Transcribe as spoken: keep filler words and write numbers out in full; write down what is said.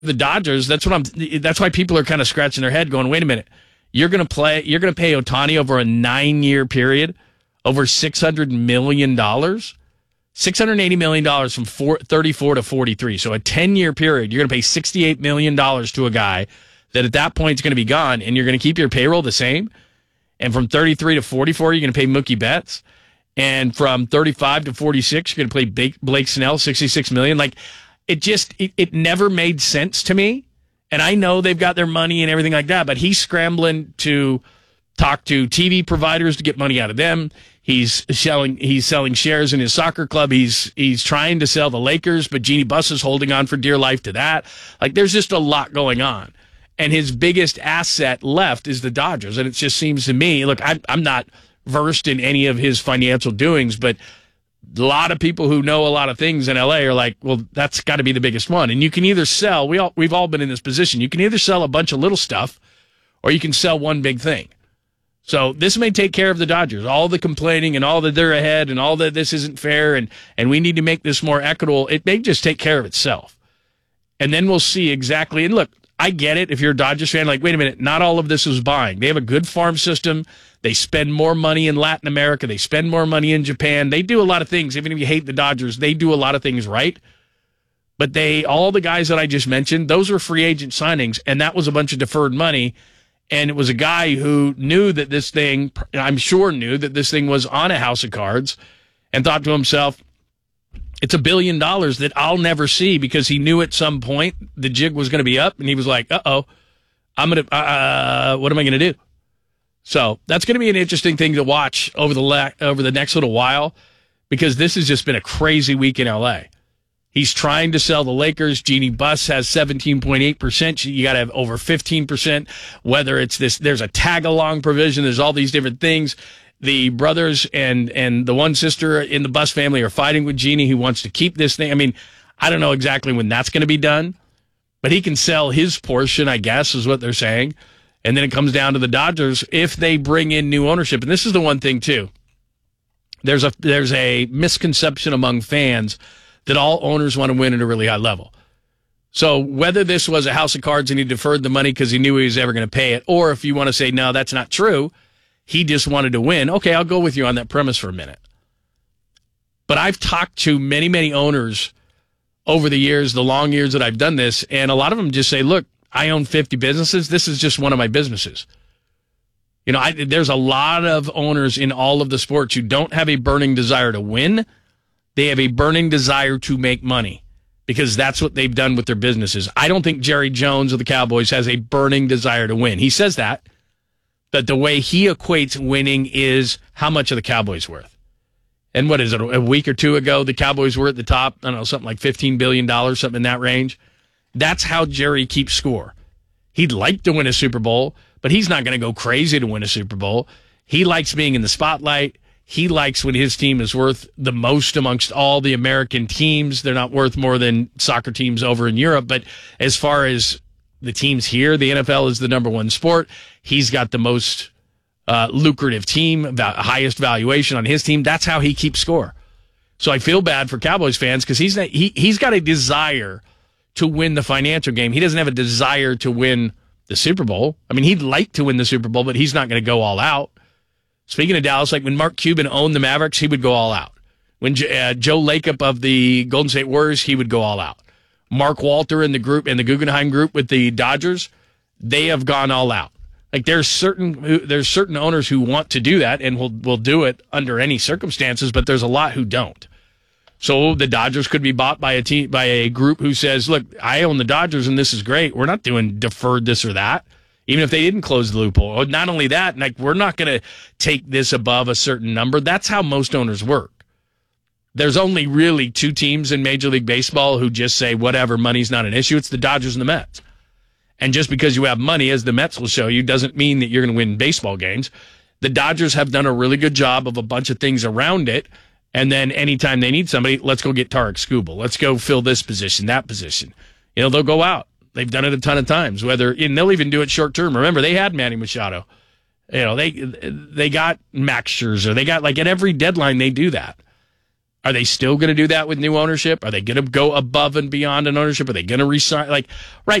the Dodgers, that's what I'm. That's why people are kind of scratching their head, going, "Wait a minute, you're going to play, you're going to pay Ohtani over a nine-year period, over six hundred million dollars, six hundred eighty million dollars from four, thirty-four to forty-three. So a ten-year period, you're going to pay sixty-eight million dollars to a guy that at that point is going to be gone, and you're going to keep your payroll the same. And from thirty-three to forty-four, you're going to pay Mookie Betts, and from thirty-five to forty-six, you're going to play Blake Snell, sixty-six million dollars. Like, it just, it, it never made sense to me. And I know they've got their money and everything like that, but he's scrambling to talk to T V providers to get money out of them. He's selling, he's selling shares in his soccer club. He's, he's trying to sell the Lakers, but Jeannie Buss is holding on for dear life to that. Like, there's just a lot going on. And his biggest asset left is the Dodgers. And it just seems to me, look, I'm, I'm not versed in any of his financial doings, but a lot of people who know a lot of things in L A are like, well, that's got to be the biggest one. And you can either sell, we all, we've all been in this position, you can either sell a bunch of little stuff or you can sell one big thing. So this may take care of the Dodgers. All the complaining and all that they're ahead and all that this isn't fair and, and we need to make this more equitable, it may just take care of itself. And then we'll see exactly. And look, I get it if you're a Dodgers fan, like, wait a minute, not all of this is buying. They have a good farm system. They spend more money in Latin America. They spend more money in Japan. They do a lot of things. Even if you hate the Dodgers, they do a lot of things right. But they, all the guys that I just mentioned, those were free agent signings, and that was a bunch of deferred money. And it was a guy who knew that this thing, I'm sure knew that this thing was on a house of cards and thought to himself, it's a billion dollars that I'll never see, because he knew at some point the jig was going to be up, and he was like, uh-oh, I'm going to, uh, what am I going to do? So that's going to be an interesting thing to watch over the le- over the next little while, because this has just been a crazy week in L A. He's trying to sell the Lakers. Jeannie Buss has seventeen point eight percent. You got to have over fifteen percent, whether it's this, there's a tag-along provision. There's all these different things. The brothers and, and the one sister in the Buss family are fighting with Jeannie, who wants to keep this thing. I mean, I don't know exactly when that's going to be done, but he can sell his portion, I guess, is what they're saying. And then it comes down to the Dodgers if they bring in new ownership. And this is the one thing, too. There's a there's a misconception among fans that all owners want to win at a really high level. So whether this was a house of cards and he deferred the money because he knew he was ever going to pay it, or if you want to say, no, that's not true, he just wanted to win, okay, I'll go with you on that premise for a minute. But I've talked to many, many owners over the years, the long years that I've done this, and a lot of them just say, look, I own fifty businesses. This is just one of my businesses. You know, I, there's a lot of owners in all of the sports who don't have a burning desire to win. They have a burning desire to make money, because that's what they've done with their businesses. I don't think Jerry Jones of the Cowboys has a burning desire to win. He says that, but the way he equates winning is how much are the Cowboys worth? And what is it, a week or two ago, the Cowboys were at the top, I don't know, something like fifteen billion dollars, something in that range. That's how Jerry keeps score. He'd like to win a Super Bowl, but he's not going to go crazy to win a Super Bowl. He likes being in the spotlight. He likes when his team is worth the most amongst all the American teams. They're not worth more than soccer teams over in Europe. But as far as the teams here, the N F L is the number one sport. He's got the most uh, lucrative team, the highest valuation on his team. That's how he keeps score. So I feel bad for Cowboys fans, because he's not, he he's got a desire to win the financial game. He doesn't have a desire to win the Super Bowl. I mean, he'd like to win the Super Bowl, but he's not going to go all out. Speaking of Dallas, like when Mark Cuban owned the Mavericks, he would go all out. When uh, Joe Lacob of the Golden State Warriors, he would go all out. Mark Walter and the group and the Guggenheim Group with the Dodgers, they have gone all out. Like there's certain there's certain owners who want to do that and will will do it under any circumstances, but there's a lot who don't. So the Dodgers could be bought by a team by a group who says, "Look, I own the Dodgers and this is great. We're not doing deferred this or that." Even if they didn't close the loophole. Not only that, like we're not going to take this above a certain number. That's how most owners work. There's only really two teams in Major League Baseball who just say, whatever, money's not an issue. It's the Dodgers and the Mets. And just because you have money, as the Mets will show you, doesn't mean that you're going to win baseball games. The Dodgers have done a really good job of a bunch of things around it. And then anytime they need somebody, let's go get Tarek Skubal. Let's go fill this position, that position. You know, they'll go out. They've done it a ton of times. Whether and they'll even do it short term. Remember, they had Manny Machado. You know, they they got Max Scherzer. They got like at every deadline they do that. Are they still going to do that with new ownership? Are they going to go above and beyond an ownership? Are they going to resign? Like, right